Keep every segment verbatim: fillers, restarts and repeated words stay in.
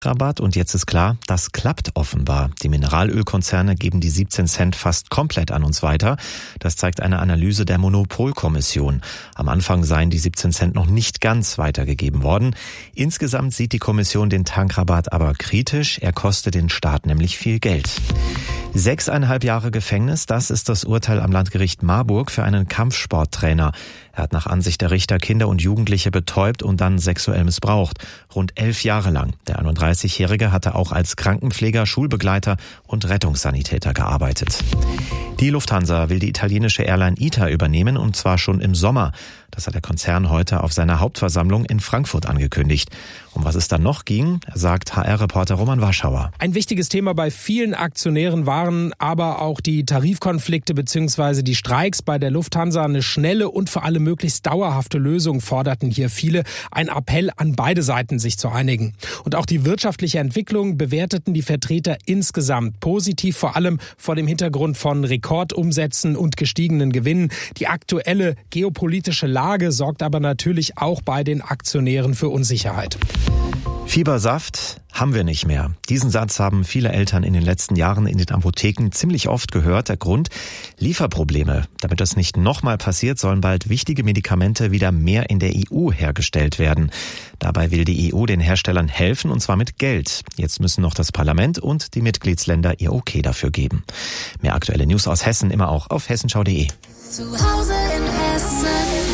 Rabatt und jetzt ist klar, das klappt offenbar. Die Mineralölkonzerne geben die siebzehn Cent fast komplett an uns weiter. Das zeigt eine Analyse der Monopolkommission. Am Anfang seien die siebzehn Cent noch nicht ganz weitergegeben worden. Insgesamt sieht die Kommission den Tankrabatt aber kritisch. Er kostet den Staat nämlich viel Geld. Sechseinhalb Jahre Gefängnis, das ist das Urteil am Landgericht Marburg für einen Kampfsporttrainer. Er hat nach Ansicht der Richter Kinder und Jugendliche betäubt und dann sexuell missbraucht. Rund elf Jahre lang. Der einunddreißigjährige hatte auch als Krankenpfleger, Schulbegleiter und Rettungssanitäter gearbeitet. Die Lufthansa will die italienische Airline I T A übernehmen und zwar schon im Sommer. Das hat der Konzern heute auf seiner Hauptversammlung in Frankfurt angekündigt. Um was es dann noch ging, sagt H R-Reporter Roman Warschauer. Ein wichtiges Thema bei vielen Aktionären waren aber auch die Tarifkonflikte bzw. die Streiks bei der Lufthansa. Eine schnelle und vor allem möglichst dauerhafte Lösung forderten hier viele. Ein Appell an beide Seiten, sich zu einigen. Und auch die wirtschaftliche Entwicklung bewerteten die Vertreter insgesamt positiv, vor allem vor dem Hintergrund von Rekordumsätzen und gestiegenen Gewinnen. Die aktuelle geopolitische Lage sorgt aber natürlich auch bei den Aktionären für Unsicherheit. Fiebersaft haben wir nicht mehr. Diesen Satz haben viele Eltern in den letzten Jahren in den Apotheken ziemlich oft gehört. Der Grund? Lieferprobleme. Damit das nicht nochmal passiert, sollen bald wichtige Medikamente wieder mehr in der E U hergestellt werden. Dabei will die E U den Herstellern helfen, und zwar mit Geld. Jetzt müssen noch das Parlament und die Mitgliedsländer ihr Okay dafür geben. Mehr aktuelle News aus Hessen immer auch auf hessenschau punkt de. Zu Hause in Hessen.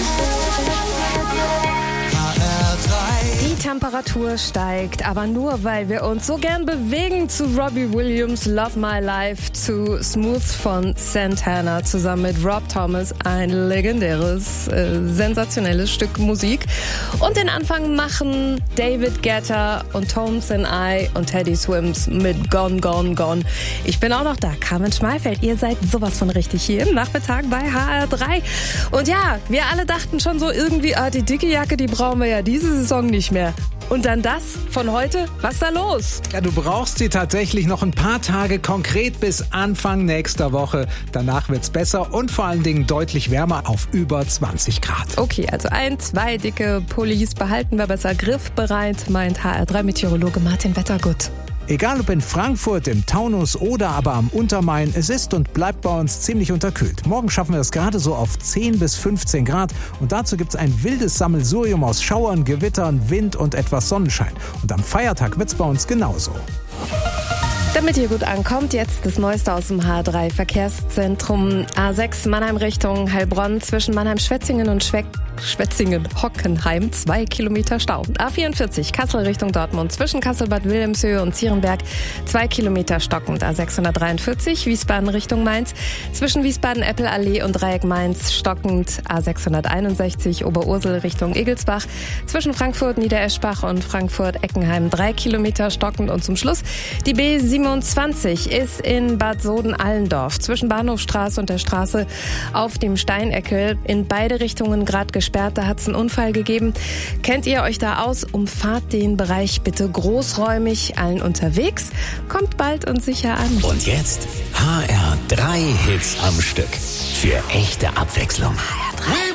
Die Temperatur steigt, aber nur, weil wir uns so gern bewegen, zu Robbie Williams' Love My Life, zu Smooth von Santana zusammen mit Rob Thomas. Ein legendäres, äh, sensationelles Stück Musik. Und den Anfang machen David Guetta und Tones and I und Teddy Swims mit Gone, Gone, Gone. Ich bin auch noch da, Carmen Schmalfeld. Ihr seid sowas von richtig hier im Nachmittag bei H R drei. Und ja, wir alle dachten schon so irgendwie, ah, die dicke Jacke, die brauchen wir ja diese Saison nicht mehr. Und dann das von heute? Was ist da los? Ja, du brauchst sie tatsächlich noch ein paar Tage, konkret bis Anfang nächster Woche. Danach wird's besser und vor allen Dingen deutlich wärmer auf über zwanzig Grad. Okay, also ein, zwei dicke Pullis behalten wir besser griffbereit, meint H R drei Meteorologe Martin Wettergut. Egal ob in Frankfurt, im Taunus oder aber am Untermain, es ist und bleibt bei uns ziemlich unterkühlt. Morgen schaffen wir es gerade so auf zehn bis fünfzehn Grad und dazu gibt es ein wildes Sammelsurium aus Schauern, Gewittern, Wind und etwas Sonnenschein. Und am Feiertag wird es bei uns genauso. Damit ihr gut ankommt, jetzt das Neueste aus dem H drei Verkehrszentrum. A sechs Mannheim Richtung Heilbronn zwischen Mannheim-Schwetzingen und Schweck Schwetzingen-Hockenheim, zwei Kilometer Stau. A vierundvierzig Kassel Richtung Dortmund zwischen Kassel-Bad Wilhelmshöhe und Zierenberg, zwei Kilometer stockend. A sechshundertdreiundvierzig Wiesbaden Richtung Mainz zwischen Wiesbaden-Eppelallee und Dreieck Mainz stockend. A sechshunderteinundsechzig Oberursel Richtung Egelsbach zwischen Frankfurt-Niedereschbach und Frankfurt-Eckenheim, drei Kilometer stockend. Und zum Schluss die B siebenundzwanzig ist in Bad Soden-Allendorf zwischen Bahnhofstraße und der Straße auf dem Steineckel in beide Richtungen gerade gesperrt. Da hat es einen Unfall gegeben. Kennt ihr euch da aus? Umfahrt den Bereich bitte großräumig. Allen unterwegs. Kommt bald und sicher an. Und jetzt H R drei Hits am Stück. Für echte Abwechslung. H R drei